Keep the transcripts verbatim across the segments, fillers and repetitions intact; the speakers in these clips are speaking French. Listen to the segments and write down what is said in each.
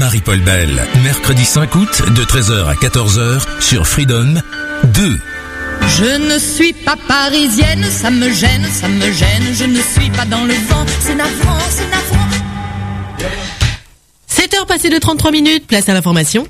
Marie-Paul Bell, mercredi cinq août de treize heures à quatorze heures sur Freedom deux. Je ne suis pas parisienne, ça me gêne, ça me gêne, je ne suis pas dans le vent, c'est navrant, c'est navrant. sept heures passées de trente-trois minutes, place à l'information.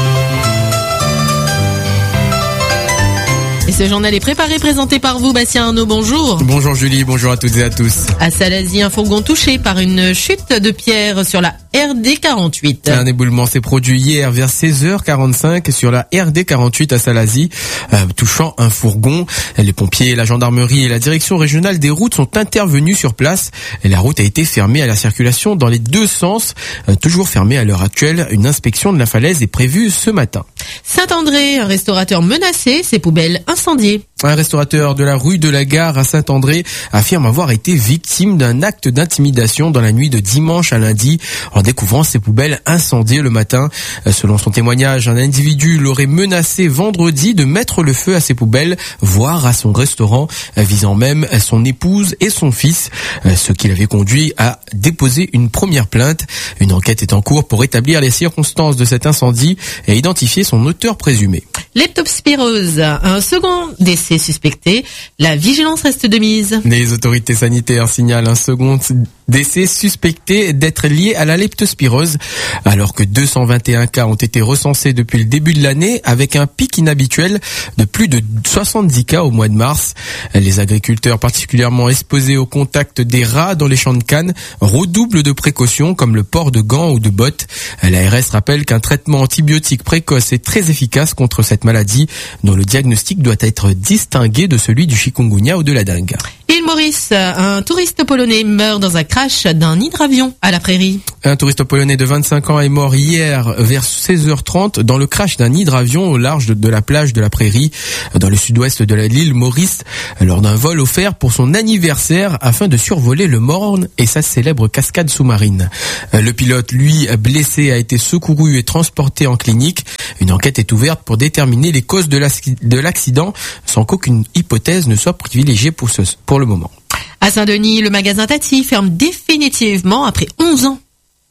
Et ce journal est préparé, présenté par vous, Bastien Arnaud, bonjour. Bonjour Julie, bonjour à toutes et à tous. À Salazie, un fourgon touché par une chute de pierre sur la R D quarante-huit. Un éboulement s'est produit hier vers seize heures quarante-cinq sur la R D quarante-huit à Salazie, euh, touchant un fourgon. Les pompiers, la gendarmerie et la direction régionale des routes sont intervenus sur place. Et la route a été fermée à la circulation dans les deux sens. Euh, toujours fermée à l'heure actuelle, une inspection de la falaise est prévue ce matin. Saint-André, un restaurateur menacé, ses poubelles incendiées. Un restaurateur de la rue de la Gare à Saint-André affirme avoir été victime d'un acte d'intimidation dans la nuit de dimanche à lundi en découvrant ses poubelles incendiées le matin. Selon son témoignage, un individu l'aurait menacé vendredi de mettre le feu à ses poubelles, voire à son restaurant, visant même son épouse et son fils, ce qui l'avait conduit à déposer une première plainte. Une enquête est en cours pour établir les circonstances de cet incendie et identifier son auteur présumé. Leptospirose, un second décès suspecté. La vigilance reste de mise. Les autorités sanitaires signalent un second décès suspecté d'être lié à la leptospirose, alors que deux cent vingt et un cas ont été recensés depuis le début de l'année, avec un pic inhabituel de plus de soixante-dix cas au mois de mars. Les agriculteurs particulièrement exposés au contact des rats dans les champs de canne redoublent de précautions comme le port de gants ou de bottes. L'A R S rappelle qu'un traitement antibiotique précoce est très efficace contre cette maladie, dont le diagnostic doit être distingué de celui du chikungunya ou de la dengue. Île Maurice, un touriste polonais meurt dans un crash d'un hydravion à la prairie. Un touriste polonais de vingt-cinq ans est mort hier vers seize heures trente dans le crash d'un hydravion au large de la plage de la Prairie, dans le sud-ouest de l'île Maurice, lors d'un vol offert pour son anniversaire afin de survoler le Morne et sa célèbre cascade sous-marine. Le pilote, lui, blessé, a été secouru et transporté en clinique. Une enquête est ouverte pour déterminer les causes de l'accident sans qu'aucune hypothèse ne soit privilégiée pour, ce, pour le moment. À Saint-Denis, le magasin Tati ferme définitivement après onze ans.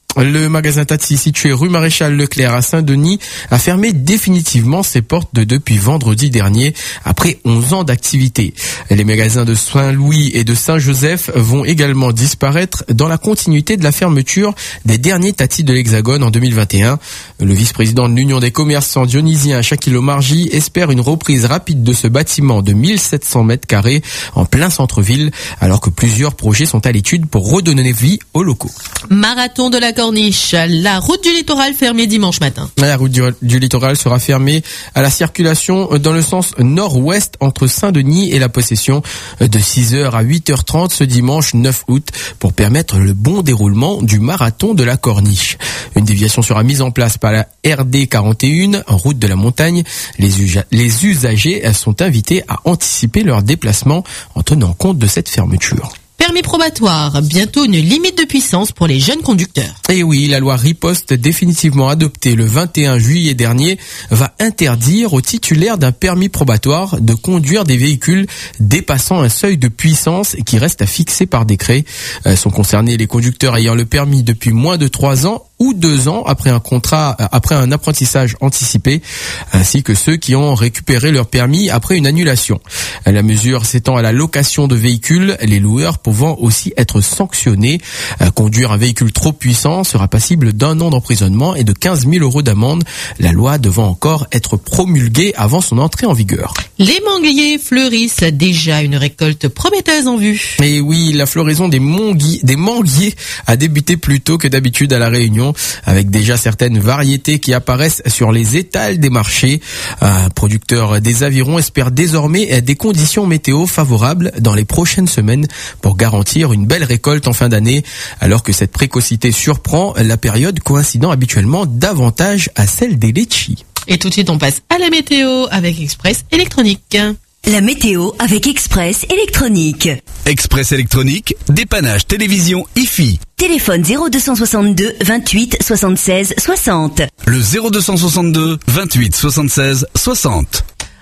Le magasin Tati, situé rue Maréchal Leclerc à Saint-Denis, a fermé définitivement ses portes de depuis vendredi dernier, après onze ans d'activité. Les magasins de Saint-Louis et de Saint-Joseph vont également disparaître dans la continuité de la fermeture des derniers Tati de l'Hexagone en deux mille vingt et un. Le vice-président de l'Union des commerçants dionysiens, Shaquille Omarji, espère une reprise rapide de ce bâtiment de mille sept cents mètres carrés en plein centre-ville, alors que plusieurs projets sont à l'étude pour redonner vie aux locaux. Marathon de la Corniche, la route du littoral fermée dimanche matin. La route du, du littoral sera fermée à la circulation dans le sens nord-ouest entre Saint-Denis et la Possession de six heures à huit heures trente ce dimanche neuf août pour permettre le bon déroulement du marathon de la Corniche. Une déviation sera mise en place par la R D quarante et un, en route de la montagne. Les, usa- les usagers sont invités à anticiper leur déplacement en tenant compte de cette fermeture. Permis probatoire, bientôt une limite de puissance pour les jeunes conducteurs. Et oui, la loi Riposte, définitivement adoptée le vingt et un juillet dernier, va interdire aux titulaires d'un permis probatoire de conduire des véhicules dépassant un seuil de puissance qui reste à fixer par décret. Euh, sont concernés les conducteurs ayant le permis depuis moins de trois ans ou deux ans après un contrat, après un apprentissage anticipé, ainsi que ceux qui ont récupéré leur permis après une annulation. La mesure s'étend à la location de véhicules, les loueurs pouvant aussi être sanctionnés. Conduire un véhicule trop puissant sera passible d'un an d'emprisonnement et de quinze mille euros d'amende, la loi devant encore être promulguée avant son entrée en vigueur. Les manguiers fleurissent, déjà une récolte prometteuse en vue. Et oui, la floraison des manguiers, des manguiers a débuté plus tôt que d'habitude à La Réunion, avec déjà certaines variétés qui apparaissent sur les étals des marchés. Un producteur des Avirons espère désormais des conditions météo favorables dans les prochaines semaines pour garantir une belle récolte en fin d'année, alors que cette précocité surprend la période coïncidant habituellement davantage à celle des litchis. Et tout de suite, on passe à la météo avec Express Électronique. La météo avec Express Électronique. Express Électronique, dépannage télévision I F I. Téléphone zéro deux soixante-deux vingt-huit soixante-seize soixante. Le zéro deux soixante-deux vingt-huit soixante-seize soixante.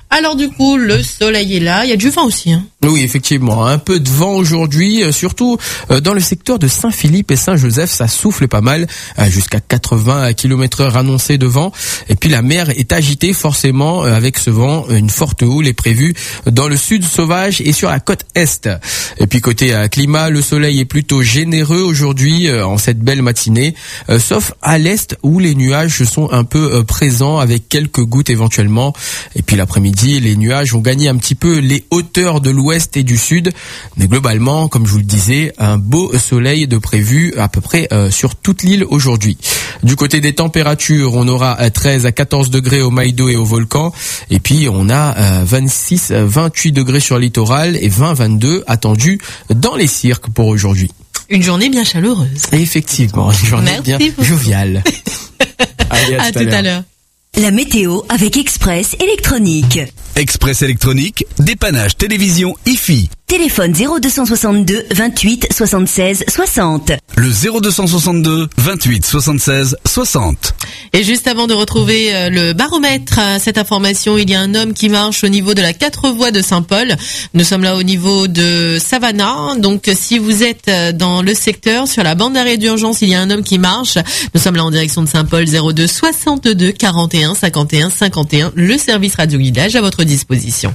Alors du coup, le soleil est là, il y a du vent aussi. Hein. Oui, effectivement, un peu de vent aujourd'hui, surtout dans le secteur de Saint-Philippe et Saint-Joseph, ça souffle pas mal, jusqu'à quatre-vingts kilomètres heure annoncé de vent. Et puis la mer est agitée forcément avec ce vent, une forte houle est prévue dans le sud sauvage et sur la côte est. Et puis côté climat, le soleil est plutôt généreux aujourd'hui en cette belle matinée, sauf à l'est où les nuages sont un peu présents avec quelques gouttes éventuellement. Et puis l'après-midi, les nuages ont gagné un petit peu les hauteurs de l'ouest et du sud. Mais globalement, comme je vous le disais, un beau soleil de prévu à peu près euh, sur toute l'île aujourd'hui. Du côté des températures, on aura treize à quatorze degrés au Maïdo et au Volcan. Et puis on a euh, vingt-six à vingt-huit degrés sur le littoral et vingt à vingt-deux attendus dans les cirques pour aujourd'hui. Une journée bien chaleureuse. Effectivement, une journée Merci bien beaucoup. joviale. Allez, à, À tout tout à l'heure. La météo avec Express Électronique. Express Électronique, dépannage télévision I F I. Téléphone zéro deux soixante-deux vingt-huit soixante-seize soixante. Le zéro deux cent soixante-deux vingt-huit soixante-seize soixante. Et juste avant de retrouver euh, le baromètre, euh, cette information, il y a un homme qui marche au niveau de la quatre voies de Saint-Paul. Nous sommes là au niveau de Savannah. Donc si vous êtes euh, dans le secteur, sur la bande d'arrêt d'urgence, il y a un homme qui marche. Nous sommes là en direction de Saint-Paul, zéro deux soixante-deux quarante et un cinquante et un cinquante et un. Le service radio guidage à votre disposition.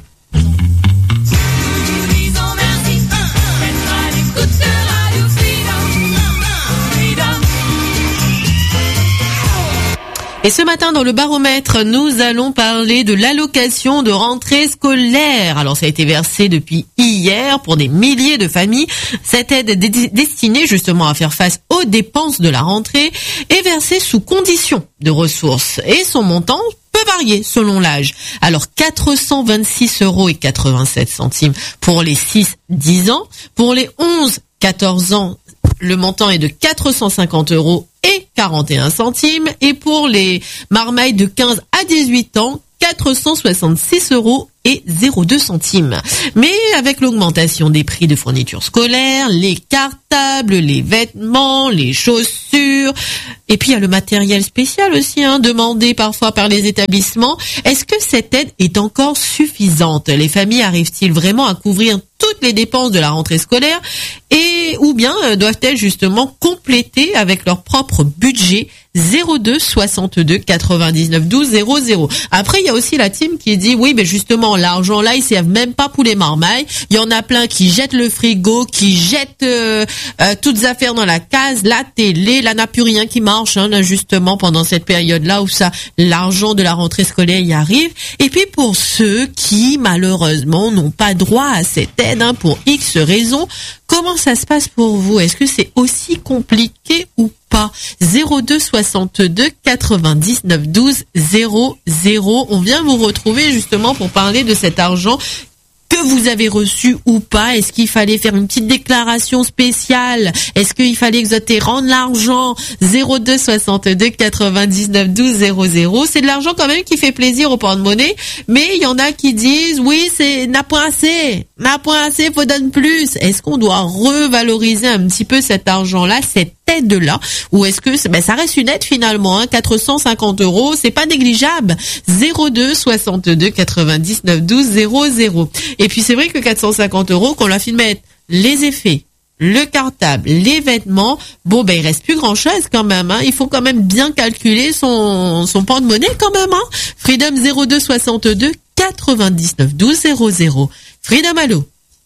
Et ce matin, dans le baromètre, nous allons parler de l'allocation de rentrée scolaire. Alors, ça a été versé depuis hier pour des milliers de familles. Cette aide est dé- destinée justement à faire face aux dépenses de la rentrée est versée sous condition de ressources. Et son montant peut varier selon l'âge. Alors, quatre cent vingt-six euros et quatre-vingt-sept centimes pour les six à dix ans. Pour les onze à quatorze ans, le montant est de quatre cent cinquante euros et quarante et un centimes. Et pour les marmailles de quinze à dix-huit ans, quatre cent soixante-six euros et zéro deux centimes. Mais avec l'augmentation des prix de fournitures scolaires, les cartables, les vêtements, les chaussures, et puis il y a le matériel spécial aussi, hein, demandé parfois par les établissements. Est-ce que cette aide est encore suffisante? Les familles arrivent-ils vraiment à couvrir toutes les dépenses de la rentrée scolaire, et ou bien euh, doivent-elles justement compléter avec leur propre budget? Zéro deux soixante-deux quatre-vingt-dix-neuf douze zéro zéro. Après, il y a aussi la team qui dit oui, mais justement l'argent là, ils servent même pas pour les marmailles. Il y en a plein qui jettent le frigo, qui jettent euh, euh, toutes les affaires dans la case, la télé, là n'a plus rien qui marche, hein, justement pendant cette période-là où ça, l'argent de la rentrée scolaire y arrive. Et puis pour ceux qui malheureusement n'ont pas droit à cette aide, hein, pour X raisons, comment ça se passe pour vous? Est-ce que c'est aussi compliqué ou pas? Zéro deux soixante-deux quatre-vingt-dix-neuf douze zéro zéro. On vient vous retrouver justement pour parler de cet argent que vous avez reçu ou pas. Est-ce qu'il fallait faire une petite déclaration spéciale? Est-ce qu'il fallait que vous ayez rendre l'argent? Zéro deux soixante-deux quatre-vingt-dix-neuf douze zéro zéro. C'est de l'argent quand même qui fait plaisir au porte-monnaie, mais il y en a qui disent oui, c'est n'a point assez, n'a point assez, faut donner plus. Est-ce qu'on doit revaloriser un petit peu cet argent-là, cette aide-là, ou est-ce que ben ça reste une aide finalement, hein, quatre cent cinquante euros, c'est pas négligeable. Zéro deux soixante-deux quatre-vingt-dix-neuf douze zéro zéro. Et puis c'est vrai que quatre cent cinquante euros, qu'on l'a fait mettre les effets, le cartable, les vêtements, bon ben il reste plus grand chose quand même, hein. Il faut quand même bien calculer son son porte-monnaie quand même, hein. Freedom zéro deux soixante-deux quatre-vingt-dix-neuf douze zéro zéro. Freedom, allô?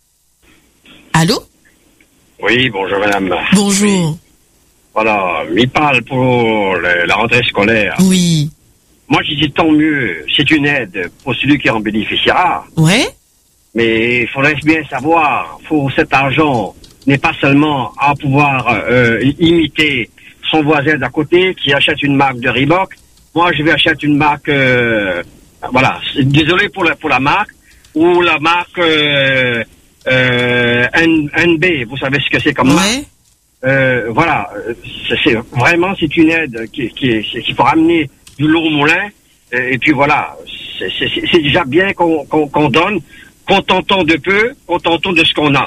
Allô? Oui, bonjour madame. Bonjour. Oui. Voilà, il parle pour le, la rentrée scolaire. Oui. Moi je dis tant mieux, c'est une aide pour celui qui en bénéficiera. Ouais. Mais il faudrait bien savoir, faut cet argent n'est pas seulement à pouvoir euh, imiter son voisin d'à côté qui achète une marque de Reebok. Moi je vais acheter une marque, euh, voilà, désolé pour la, pour la marque, ou la marque euh, euh, N, N B, vous savez ce que c'est comme marque. Ouais. Euh, voilà, c'est, c'est vraiment c'est une aide qui, qui, qui, qu'il faut ramener du lourd au moulin. Et, et puis voilà, c'est, c'est, c'est déjà bien qu'on, qu'on, qu'on donne, contentons de peu, contentons de ce qu'on a.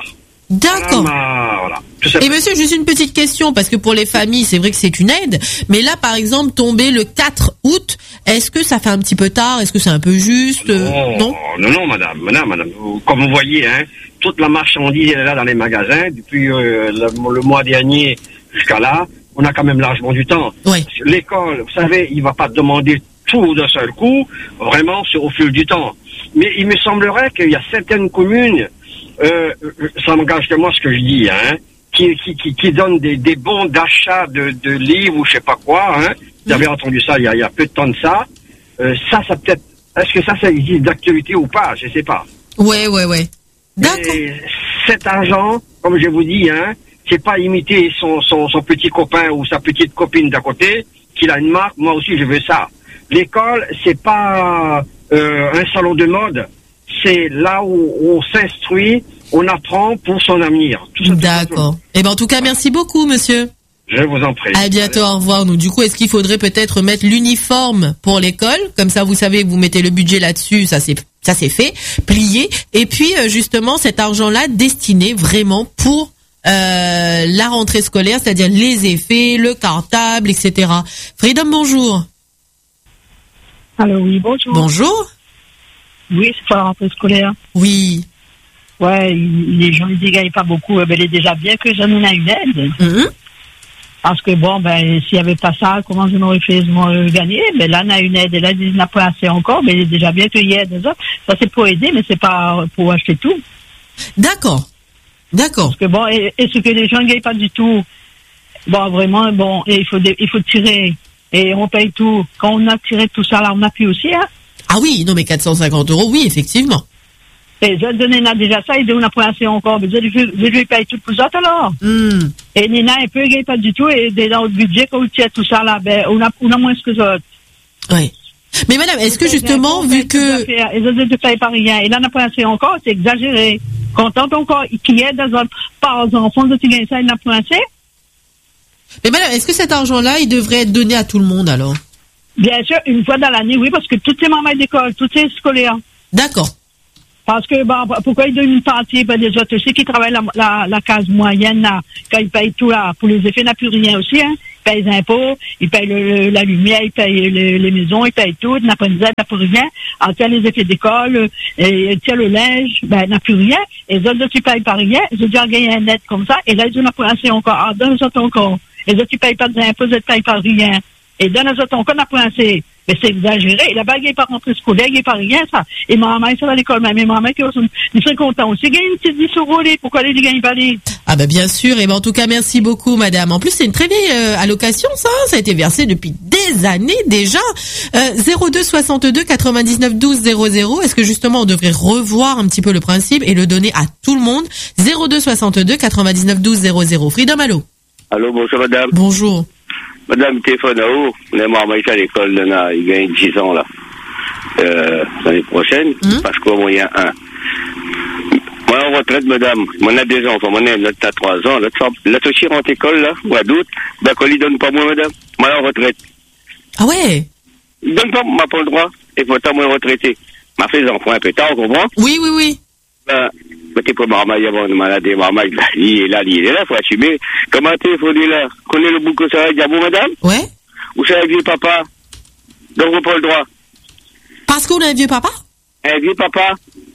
D'accord. Voilà, ma- voilà. Tout ça. Et monsieur, juste une petite question, parce que pour les familles, c'est vrai que c'est une aide, mais là, par exemple, tomber le quatre août, est-ce que ça fait un petit peu tard? Est-ce que c'est un peu juste? euh, non, Non non, non, madame, madame, madame. Vous- Comme vous voyez, hein, toute la marchandise est là dans les magasins depuis euh, le, le mois dernier jusqu'à là. On a quand même largement du temps. Ouais. L'école, vous savez, il va pas demander tout d'un seul coup. Vraiment, c'est au fil du temps. Mais il me semblerait qu'il y a certaines communes, euh, ça m'engage que moi ce que je dis, hein, qui, qui, qui, qui donnent des, des bons d'achat de, de livres ou je sais pas quoi. Hein. Vous avez entendu ça il y a, il y a peu de temps de ça. Euh, ça, ça peut-être. Est-ce que ça, ça existe d'actualité ou pas? Je sais pas. Ouais, ouais, ouais. D'accord. Et cet argent, comme je vous dis, hein, c'est pas imiter son, son, son petit copain ou sa petite copine d'à côté, qu'il a une marque, moi aussi je veux ça. L'école, c'est pas euh, un salon de mode, c'est là où on s'instruit, on apprend pour son avenir. Tout ça, tout D'accord. Eh ben, en tout cas, merci beaucoup, monsieur. Je vous en prie. À bientôt, au revoir. Donc, du coup, est-ce qu'il faudrait peut-être mettre l'uniforme pour l'école? Comme ça, vous savez, vous mettez le budget là-dessus, ça c'est, ça c'est fait, plié. Et puis, euh, justement, cet argent-là destiné vraiment pour euh, la rentrée scolaire, c'est-à-dire les effets, le cartable, et cetera. Freedom, bonjour. Allô, oui, bonjour. Bonjour. Oui, c'est pour la rentrée scolaire. Oui. Ouais, il- les gens ne gagnent pas beaucoup. Eh ben, il est déjà bien que j'en ai une aide. Mhm. Parce que bon, ben, s'il n'y avait pas ça, comment je m'aurais fait me gagner? Ben, là, on a une aide. Et là, il n'a pas assez encore. Mais il est déjà bien qu'il y ait des autres. Ça, c'est pour aider, mais c'est pas pour acheter tout. D'accord. D'accord. Parce que bon, et, et ce que les gens ne gagnent pas du tout, bon, vraiment, bon, et il faut, dé- il faut tirer. Et on paye tout. Quand on a tiré tout ça, là, on appuie aussi, hein. Ah oui, non mais quatre cent cinquante euros, oui, effectivement. Et je donne a déjà ça, et on n'a pas assez encore. Mais je lui je lui paye tout pour ça, alors. Hmm. Et Nina, un peu, gagne pas du tout. Et dans le budget, quand on tire tout ça, là, ben, on a, on a moins que ça. Ouais. Mais madame, est-ce que justement, vu que... Et je ne paye pas rien. Et là, on n'a pas assez encore, c'est exagéré. Quand on entend encore qu'il y a dans un, par enfant de tu gagnes ça, il n'a pas assez. Mais madame, est-ce que cet argent-là, il devrait être donné à tout le monde alors? Bien sûr, une fois dans l'année, oui, parce que toutes ces mamans d'école, toutes ces scolaires. D'accord. Parce que, bah, pourquoi ils donnent une partie, ben, des autres aussi qui travaillent la, la, la case moyenne, là, quand ils payent tout, là, pour les effets, il n'a plus rien aussi, hein. Ils payent les impôts, ils payent le, le, la lumière, ils payent le, les maisons, ils payent tout, ils n'ont pas de n'a plus rien. Alors, tiens, les effets d'école, et, tiens, le linge, ben, n'a plus rien. Et les autres, ils payent pas rien. Ils ont déjà gagné un net comme ça, et là, ils n'ont pas assez encore. Ah, dans les autres encore. Les autres, ils payent pas d'impôts, les autres, ils payent pas rien. Et dans les autres encore, on n'a pas assez. Mais c'est exagéré. Et là-bas, il n'est pas rentré scolaire, il n'est pas rien, ça. Et ma maman, ça va à l'école, même. Et ma maman, ils sont contents aussi. Il gagne une petite dix euros, les. Pourquoi les gagnent pas les? Ah bah bien sûr, et ben en tout cas merci beaucoup madame. En plus c'est une très vieille euh, allocation ça, ça a été versé depuis des années déjà. Euh, zéro deux soixante-deux quatre-vingt-dix-neuf douze zéro zéro, est-ce que justement on devrait revoir un petit peu le principe et le donner à tout le monde? Zéro deux soixante-deux quatre-vingt-dix-neuf douze zéro zéro. Freedom, allô? Allô, bonjour madame. Bonjour. Madame, téléphone à haut. On est maman à l'école, là, il gagne dix ans là. Euh, l'année prochaine, Hum? parce qu'au moins il y a un. Moi en retraite, madame, moi on a deux enfants, moi on a l'autre à trois ans, l'autre l'autre aussi rentre école là, mois d'août, ben qu'on lui donne pas moi madame, moi en retraite. Ah ouais? Il donne pas, m'a pas le droit, et pourtant moi retraité. M'a fait les enfants un peu tard, on comprend? Oui, oui, oui. Ben, mais t'es pas maman, il y a une maladie, maman, il est là, il est là, faut assumer. Comment t'es, faut dire là? Connais le bout que ça va dire, bon madame? Ouais. Ou c'est un vieux papa? Donc on pas le droit. Parce qu'on a un vieux papa? Un vieux papa?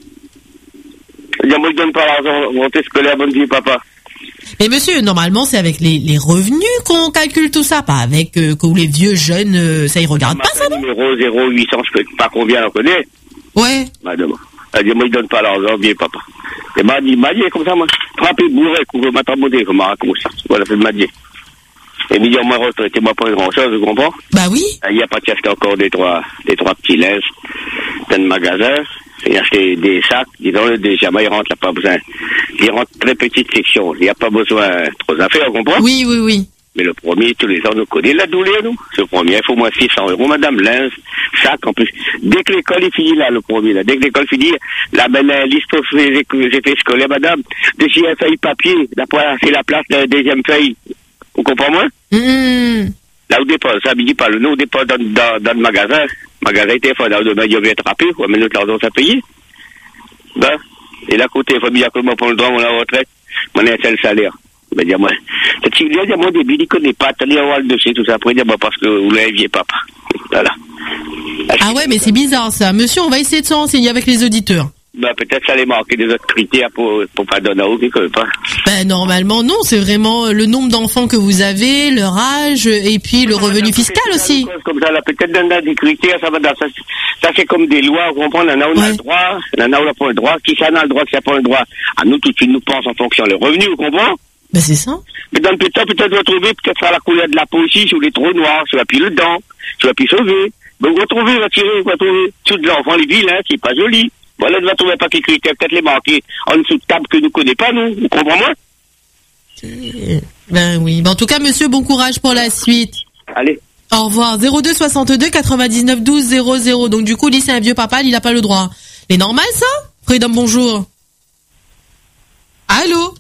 Moi, je donne pas l'argent, monter scolaire, bon vieux papa. Mais monsieur, normalement c'est avec les, les revenus qu'on calcule tout ça, pas avec euh, que les vieux jeunes, euh, ça ils regardent pas ça, non? Numéro zéro huit cents, je sais pas combien on connaît. Ouais. Madame. Elle dit, moi, je donne pas l'argent, vieux papa. Et m'a dit, m'a dit comme ça, moi. Frappé, bourré, couvre, m'a tambouré, comme m'a comme ça. Voilà, c'est m'a dit. Et m'a dit, moi, retraité, moi, pas grand chose, tu comprends? Bah oui. Il n'y a pas de acheter encore des trois, des trois petits linges dans le magasin. Il a acheté des sacs, disons-le déjà, mais il rentre, il n'y a pas besoin. Il rentre très petite section. Il n'y a pas besoin trop d'affaires, tu comprends? Oui, oui, oui. Mais le premier, tous les ans, nous connaît la douleur, nous. Ce premier, il faut moins six cents euros, madame, linge, sac, en plus. Dès que l'école est finie, là, le premier, là, dès que l'école finit, la ben, la liste pour les effets scolaires, madame, déjà, une feuille papier, d'après, c'est la place de la deuxième feuille. Vous comprenez, moi? Mmh. Là, au départ, ça me dit pas le nom, au départ, dans, dans, dans le magasin, le magasin était fort, là, on devait bien attraper, mais notre l'argent, ça payé. Ben, et là, côté, il faut bien comment pour le droit, on la retraite. Mon un seul salaire. Il va dire, moi, tu lui as dit, moi, au début, il connaît pas, t'as dit, on va le dossier, tout ça. Après, il dit, moi, parce que vous l'aviez, papa. Voilà. Ah ouais, mais c'est bizarre, ça. Monsieur, on va essayer de se renseigner avec les auditeurs. Ben, peut-être ça allait marquer des autres critères pour, pour pas donner au quelque pas. Ben, normalement, non. C'est vraiment le nombre d'enfants que vous avez, leur âge, et puis le revenu fiscal aussi. Comme ça, là, peut-être dans des critères, ça va dans, ça, ça c'est comme des lois, vous comprenez, on a, on a le droit, on a, on a pas le droit, qui ça a le droit, qui ça n'a pas le droit. À nous, tout de suite, nous pensons en fonction des revenus, vous comprenez? Ben, c'est ça. Mais dans le temps, peut-être, vous retrouvez, peut-être, ça la couleur de la peau aussi, sur les trous noirs, sur la pile dedans, sur la pile sauvée. Ben, vous retrouvez, vous retrouvez, vous retrouvez, tous les enfants, les vilains, qui est pas joli. Voilà, ne va trouver pas quelques critères, peut-être les marquer en dessous de table que nous ne connaissons pas, nous. Vous comprenez-moi? Ben oui. Ben, en tout cas, monsieur, bon courage pour la suite. Allez. Au revoir. zéro deux soixante-deux quatre-vingt-dix-neuf douze zéro zéro. Donc, du coup, lui, c'est un vieux papa, il n'a pas le droit. C'est normal, ça? Freedom, bonjour. Allô?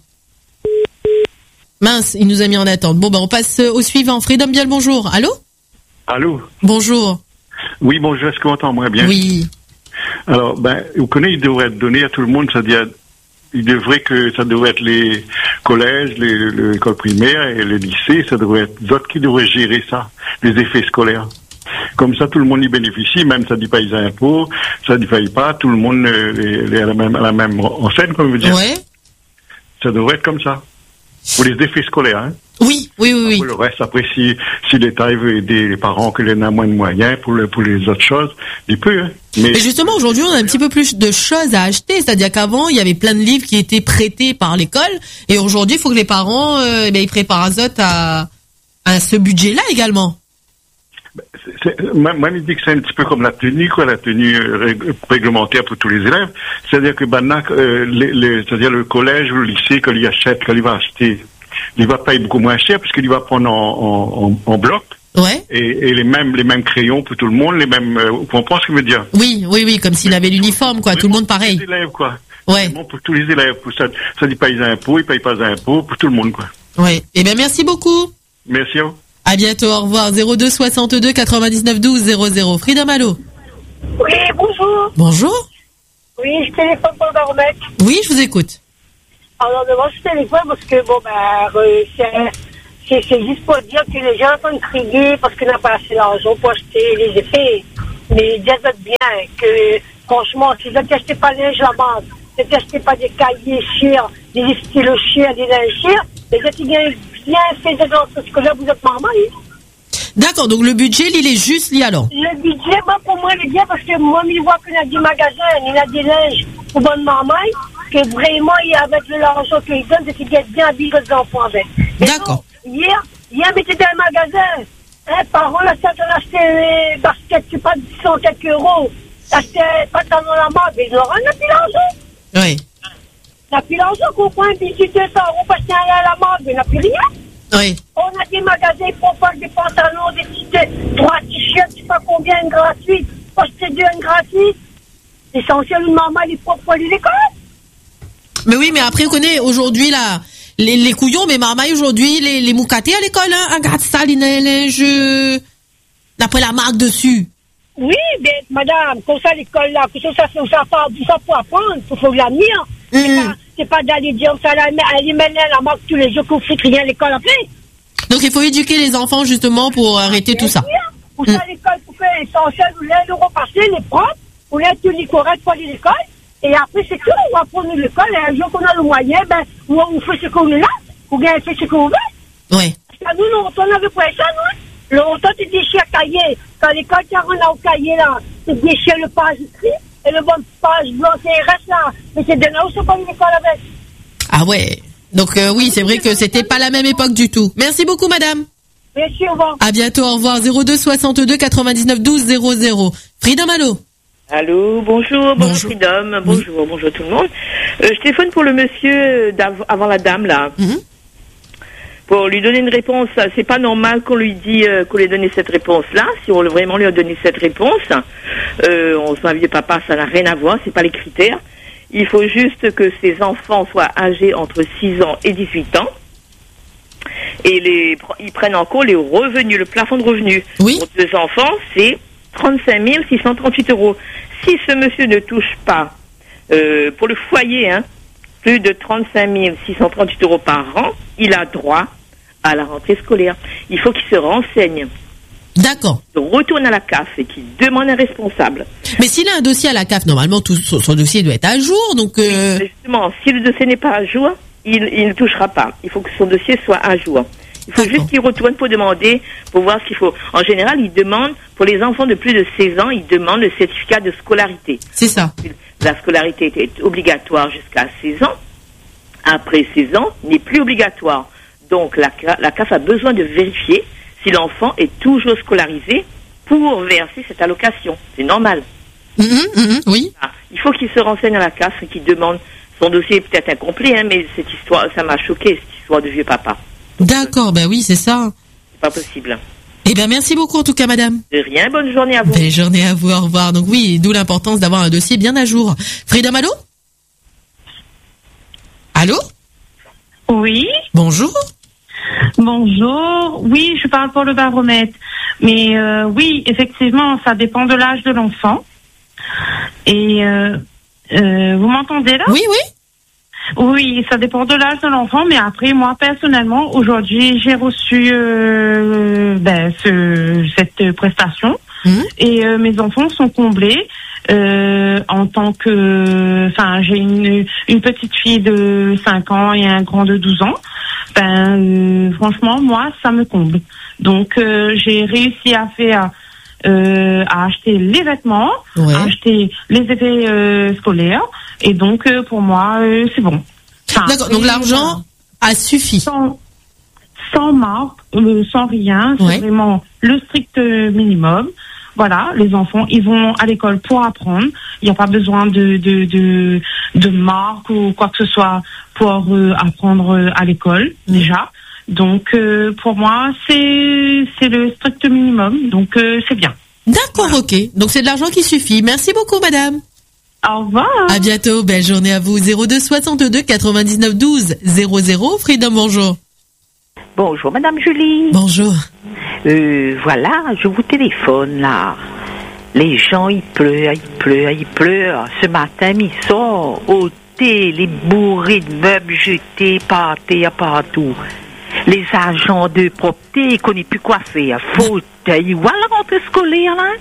Mince, il nous a mis en attente. Bon, ben, on passe au suivant. Freedom, bien le bonjour. Allô? Allô? Bonjour. Oui, bonjour, est-ce qu'on entend moins bien? Oui. Alors, ben, vous connaissez, il devrait être donné à tout le monde, c'est-à-dire, il devrait que, ça devrait être les collèges, les, l'école primaire et les lycées, ça devrait être d'autres qui devraient gérer ça, les effets scolaires. Comme ça, tout le monde y bénéficie, même ça ne dit pas les impôts, ça ne dit pas, tout le monde euh, est à la même, à la même enseigne, comme vous dites. Ouais. Ça devrait être comme ça. Pour les effets scolaires, hein. Oui, oui, oui, oui. Pour le reste, après, si, si l'État veut aider les parents que les n'a moins de moyens pour, le, pour les autres choses, il peut, hein. Mais Et justement, aujourd'hui, on a un petit peu plus de choses à acheter. C'est-à-dire qu'avant, il y avait plein de livres qui étaient prêtés par l'école. Et aujourd'hui, il faut que les parents, euh, ben, ils préparent Azote à, à ce budget-là également. c'est, c'est, moi, moi, je dis que c'est un petit peu comme la tenue, quoi, la tenue rég- réglementaire pour tous les élèves. C'est-à-dire que maintenant, euh, les, les, c'est-à-dire le collège ou le lycée, quand il achète, quand il va acheter, il va payer beaucoup moins cher parce qu'il va prendre en, en, en bloc. Ouais. Et, et les mêmes, les mêmes crayons pour tout le monde, les mêmes, euh, vous comprenez ce que je veux dire? Oui, oui, oui, comme s'il avait l'uniforme, quoi, tout le monde pareil. Pour tous les élèves, quoi. Ouais. Bon, pour tous les élèves, pour ça, ça dit pas les impôts, ils payent pas les impôts, pour tout le monde, quoi. Ouais. Eh bien, merci beaucoup. Merci à vous. À bientôt, au revoir. zéro deux soixante-deux quatre-vingt-dix-neuf douze zéro zéro. Freedom, allô? Oui, bonjour. Bonjour. Oui, je téléphone pour le baromètre. Oui, je vous écoute. Alors, devant, je téléphone parce que, bon, ben, euh, c'est, c'est, c'est juste pour dire que les gens sont intrigués parce qu'on n'a pas assez d'argent pour acheter les effets. Mais dites bien que, franchement, si vous n'achetez pas les la bande, si vous n'achetez pas des cahiers chers, des stylos chers, des linges chers, les étudiants bien fait de dans ce scolaire, vous êtes normal. D'accord, donc le budget, il est juste lié alors. Le budget, moi, pour moi, il est bien parce que moi, je vois qu'il y a des magasins, il y a des linges pour bonne maman, que vraiment, il y a avec l'argent qu'ils donnent, c'est qu'ils gagnent bien habillés les enfants avec. D'accord. Donc, hier, hier, j'étais dans un magasin, un parent, là, ça a acheté des baskets, je sais pas, dix cents quelques euros, acheté pas dans la mode, mais ils n'auront pas plus l'argent. Oui. On n'a plus l'argent, qu'on prend un billet de deux cents euros parce qu'il y a à la mode, mais on n'a plus rien. Oui. On a des magasins qui proposent des pantalons, des t-shirts, trois t-shirts, je sais pas combien, gratuits, acheter deux gratuits. L'essentiel, une maman, elle est propre pour aller à l'école. Mais oui, mais après, on connaît aujourd'hui, là, les, les couillons, mais marmaille aujourd'hui, les, les moucatés à l'école, hein, regarde ça, les linges, d'après la marque dessus. Oui, mais madame, comme ça, l'école, là, que ça, ça, ça, ça, ça pour apprendre, il faut l'avenir. Mmh. C'est pas, c'est pas d'aller dire ça, là, elle est maintenant, la marque tous les jours qu'on fait rien à l'école après. Donc, il faut éduquer les enfants, justement, pour arrêter tout ça. Pour ça, mmh. l'école, pour faire l'essentiel, vous l'avez le repasser, les profs, vous l'avez tout les corrects pour aller à l'école. Et après, c'est tout, on va prendre l'école, et un jour qu'on a le moyen, ben, on, on fait ce qu'on est là, ou bien on fait ce qu'on veut. Oui. Parce que nous, longtemps, on avait pas ça, nous. Longtemps, tu déchires le cahier. Quand l'école, tu as au cahier, là, tu déchires le page écrit, et le bon page blanc, c'est reste là. Mais c'est de là où c'est pas l'école avec. Ah ouais. Donc, euh, oui, c'est vrai que c'était pas la même époque du tout. Merci beaucoup, madame. Merci, au revoir. À bientôt, au revoir. zéro deux soixante-deux quatre-vingt-dix-neuf douze zéro zéro. Freedom, allô? Allô, bonjour, bonjour Freedom, bonjour, oui. bonjour tout le monde. Euh, je téléphone pour le monsieur avant la dame là, mm-hmm. pour lui donner une réponse. C'est pas normal qu'on lui dit euh, qu'on lui ait donné cette réponse-là. Si on vraiment lui a donné cette réponse, euh, on s'en vieux papa, ça n'a rien à voir, c'est pas les critères. Il faut juste que ses enfants soient âgés entre six ans et dix-huit ans. Et les, ils prennent en compte les revenus, le plafond de revenus. Oui. Pour deux enfants, c'est trente-cinq mille six cent trente-huit euros. Si ce monsieur ne touche pas, euh, pour le foyer, hein, plus de trente-cinq mille six cent trente-huit euros par an, il a droit à la rentrée scolaire. Il faut qu'il se renseigne. D'accord. Donc, retourne à la C A F et qu'il demande un responsable. Mais s'il a un dossier à la C A F, normalement, tout son, son dossier doit être à jour, donc... Euh... Oui, justement, si le dossier n'est pas à jour, il, il ne touchera pas. Il faut que son dossier soit à jour. Il faut D'accord. juste qu'il retourne pour demander, pour voir ce qu'il faut. En général, il demande, pour les enfants de plus de seize ans, il demande le certificat de scolarité. C'est ça. La scolarité est obligatoire jusqu'à seize ans. Après seize ans, n'est plus obligatoire. Donc, la, la C A F a besoin de vérifier si l'enfant est toujours scolarisé pour verser cette allocation. C'est normal. Mmh, mmh, oui. Ah, il faut qu'il se renseigne à la C A F et qu'il demande. Son dossier est peut-être incomplet, hein, mais cette histoire, ça m'a choqué, cette histoire de vieux papa. D'accord, ben oui, c'est ça. C'est pas possible. Eh bien, merci beaucoup en tout cas, madame. De rien, bonne journée à vous. Belle journée à vous, au revoir. Donc oui, d'où l'importance d'avoir un dossier bien à jour. Freedom, allô? Allô? Oui. Bonjour. Bonjour. Oui, je parle pour le baromètre. Mais euh, oui, effectivement, ça dépend de l'âge de l'enfant. Et euh, euh, vous m'entendez là? Oui, oui. Oui, ça dépend de l'âge de l'enfant, mais après, moi, personnellement, aujourd'hui, j'ai reçu euh, ben, ce, cette prestation mmh. et euh, mes enfants sont comblés euh, en tant que... Enfin, j'ai une, une petite fille de cinq ans et un grand de douze ans. Ben, euh, franchement, moi, ça me comble. Donc, euh, j'ai réussi à faire... Euh, à acheter les vêtements, ouais. à acheter les effets euh, scolaires, et donc euh, pour moi euh, c'est bon. Enfin, D'accord, donc l'argent euh, a suffi. Sans, sans marque, euh, sans rien, c'est ouais. vraiment le strict minimum. Voilà, les enfants, ils vont à l'école pour apprendre. Il n'y a pas besoin de de de, de marque ou quoi que ce soit pour euh, apprendre à l'école mmh. déjà. Donc, euh, pour moi, c'est c'est le strict minimum. Donc, euh, c'est bien. D'accord, voilà. Ok. Donc, c'est de l'argent qui suffit. Merci beaucoup, madame. Au revoir. À bientôt. Belle journée à vous. zéro deux soixante-deux quatre-vingt-dix-neuf douze zéro zéro. Freedom, bonjour. Bonjour, madame Julie. Bonjour. Euh, voilà, je vous téléphone, là. Les gens, ils pleurent, ils pleurent, ils pleurent. Ce matin, ils sont au thé, les bourrées de meubles jetés par terre, partout. Les agents de propreté, ils ne connaissent plus quoi faire. Fauteuil, voilà la rentrée scolaire, là.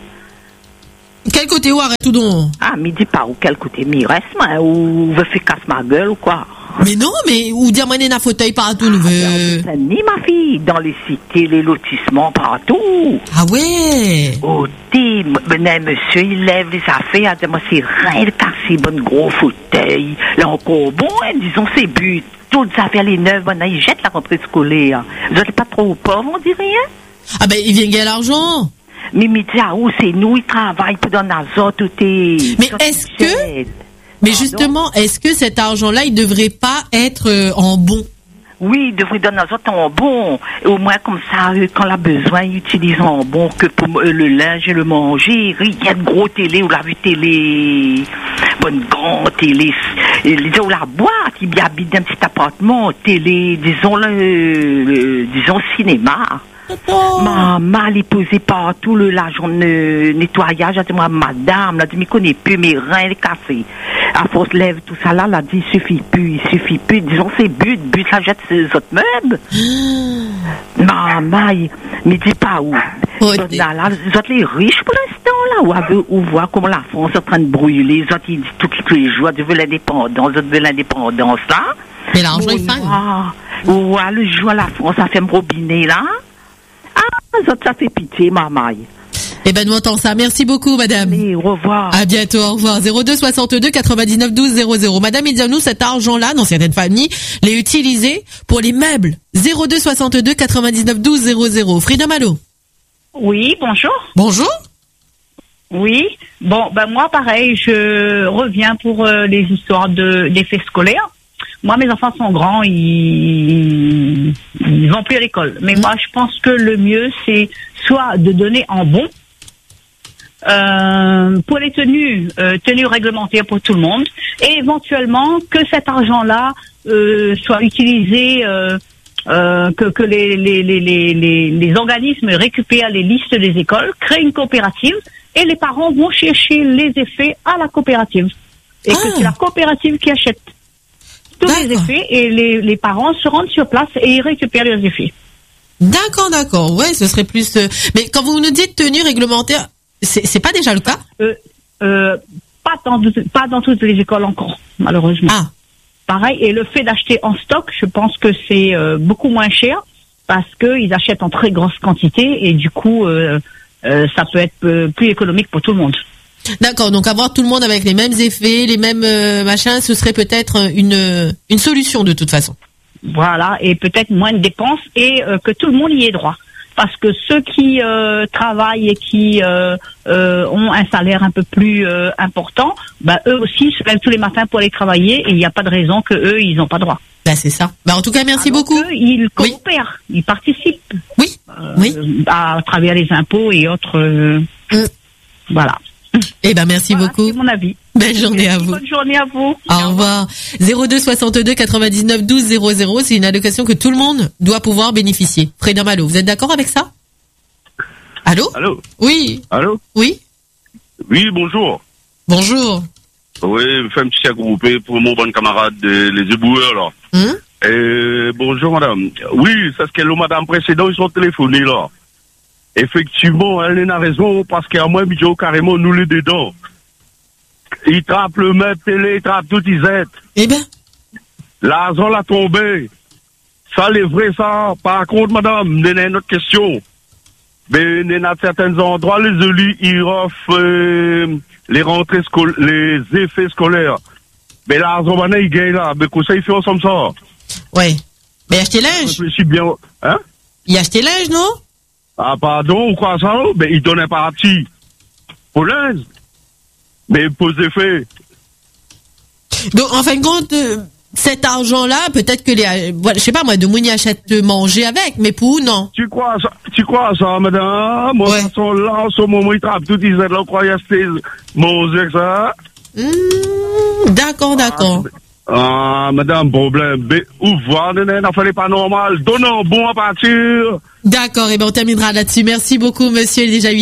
Quel côté où arrête tout donc? Ah, mais dis pas où, quel côté, mais reste, moi, ou veut faire casse ma gueule, ou quoi? Mais non, mais, ou dire, moi, un fauteuil partout, nous veut. Ah, ni ma fille, dans les cités, les lotissements, partout. Ah ouais? Oh, t'es, ben, monsieur, il lève les affaires, moi, c'est rien de casser, bon gros fauteuil. Là, encore, bon, hein, disons, c'est but. Toutes les affaires, les neuves, bon, ils jettent la rentrée scolaire. Vous n'êtes pas trop pauvres, on dit rien? Ah ben, il vient gagner l'argent. Mais, mais, ah, où c'est nous, ils travaillent pour dans l'azote, tout est. Mais est-ce que, mais justement, est-ce que cet argent-là, il devrait pas être euh, en bon? Oui, il devrait donner l'azote en bon. Au moins, comme ça, euh, quand on a besoin, ils utilisent en bon que pour euh, le linge et le manger. Il y a de gros télé, ou la vue télé, bonne grande télé, disons la boîte, il habite dans un petit appartement, télé, disons le, le disons cinéma. Oh. Maman, elle est posée partout, le l'argent de nettoyage. Elle dit, moi, madame, elle dit, mais connais plus, mais rien est cassé. À force, lève tout ça là, elle a dit, il suffit plus, il suffit plus. Disons, c'est but, but, ça jette ses autres meubles. Mmh. Maman, mais dis pas où. Oh, là, là, les autres, les riches pour l'instant, là, où, où voit comment la France est en train de brûler. Les autres, ils disent tous les jours, ils veulent l'indépendance, les autres veulent l'indépendance, là. Mais l'argent est fin. Ou, le jour à la France, ça fait un robinet, là. Ah, ça, ça fait pitié, maman. Eh ben, nous entendons ça. Merci beaucoup, madame. Allez, au revoir. À bientôt, au revoir. zéro deux soixante-deux quatre-vingt-dix-neuf douze zéro zéro. Madame, il dit à nous, cet argent-là, dans certaines familles, l'est utilisé pour les meubles. zéro deux soixante-deux quatre-vingt-dix-neuf douze zéro zéro. Freedom, allô? Oui, bonjour. Bonjour. Oui. Bon, ben, moi, pareil, je reviens pour euh, les histoires de, d'effets scolaires. Moi, mes enfants sont grands, ils, ils vont plus à l'école. Mais mmh. moi, je pense que le mieux, c'est soit de donner en bon, euh, pour les tenues, euh, tenues réglementaires pour tout le monde, et éventuellement que cet argent-là euh, soit utilisé, euh, euh, que, que les, les, les, les, les, les organismes récupèrent les listes des écoles, créent une coopérative, et les parents vont chercher les effets à la coopérative. Et ah. que c'est la coopérative qui achète. tous les effets et les, les parents se rendent sur place et ils récupèrent les effets. D'accord, d'accord. Ouais, ce serait plus. Euh... Mais quand vous nous dites tenue réglementaire, c'est, c'est pas déjà le cas? euh, euh, pas dans pas dans toutes les écoles encore, malheureusement. Ah. Pareil. Et le fait d'acheter en stock, je pense que c'est euh, beaucoup moins cher parce que ils achètent en très grosse quantité et du coup, euh, euh, ça peut être euh, plus économique pour tout le monde. D'accord. Donc avoir tout le monde avec les mêmes effets, les mêmes euh, machins, ce serait peut-être une une solution de toute façon. Voilà, et peut-être moins de dépenses et euh, que tout le monde y ait droit. Parce que ceux qui euh, travaillent et qui euh, euh, ont un salaire un peu plus euh, important, bah eux aussi se lèvent tous les matins pour aller travailler et il n'y a pas de raison que eux ils n'ont pas droit. Bah c'est ça. Bah en tout cas merci Alors beaucoup. Eux, ils coopèrent, oui. Ils participent. Oui. Euh, oui. À travers les impôts et autres. Euh, mm. Voilà. Eh ben merci voilà, beaucoup. C'est mon avis. Belle journée à vous. Bonne journée à vous. Au revoir. zéro deux soixante-deux quatre-vingt-dix-neuf douze zéro zéro, c'est une allocation que tout le monde doit pouvoir bénéficier. Freedom Allo, vous êtes d'accord avec ça? Allô? Allô? Oui. Allô? Oui. Oui, bonjour. Bonjour. Oui, fais un petit regroupé pour mon bon camarade, euh, les éboueurs, là. Hum? Et, bonjour, madame. Oui, c'est ce que le madame précédent, ils sont téléphonés, là. Effectivement, elle a raison, parce qu'à moi, Midjo, carrément, nous les dedans. Ils trappent le meuble télé, ils trappent tout, ils aident. Eh ben. L'argent l'a tombé. Ça, c'est vrai, ça. Par contre, madame, il y a une autre question. Mais, dans certains endroits, les élus, ils offrent, euh, les rentrées scolaires, les effets scolaires. Mais l'argent, maintenant, ils gagnent là. Mais comment ça, ils font comme ça? Ouais. Mais acheter linge. Réfléchis bien, hein? Il acheter linge, non? Ah, pardon, ou quoi ça? Mais ils donnent un parti. Pour linge. Mais pour les effets. Donc, en fin de compte, euh, cet argent-là, peut-être que les, voilà, je sais pas moi, de Mouni achète manger avec, mais pour non. Tu crois ça, tu crois ça, madame? Moi, ouais. Sont là, en ce moment, ils trappent tout, ils aident là, croyez acheter manger avec ça? Mmh, d'accord, d'accord. Ah, ah, madame, problème. Où voir, n'est fallait pas normal. Donnons bon à partir. D'accord, et ben, on terminera là-dessus. Merci beaucoup, monsieur, déjà